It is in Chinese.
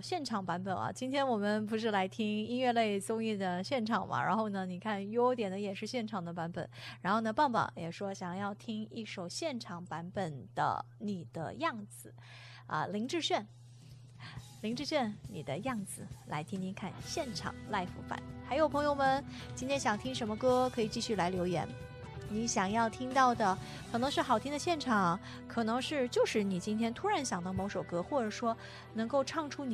现场版本啊。今天我们不是来听音乐类综艺的现场嘛，然后呢你看优点的也是现场的版本，然后呢棒棒也说想要听一首现场版本的你的样子啊，林志炫你的样子，来听听看现场 live 版。还有朋友们今天想听什么歌可以继续来留言，你想要听到的可能是好听的现场，可能是就是你今天突然想到某首歌，或者说能够唱出你